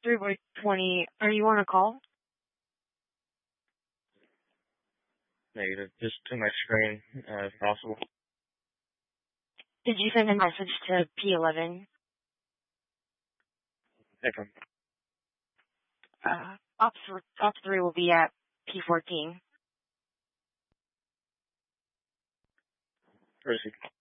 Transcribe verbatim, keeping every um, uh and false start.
three by twenty. Are you on a call? Negative. Just to my screen, uh, if possible. Did you send a message to P eleven? Okay. Uh, Ops, Ops three will be at P fourteen. Proceed.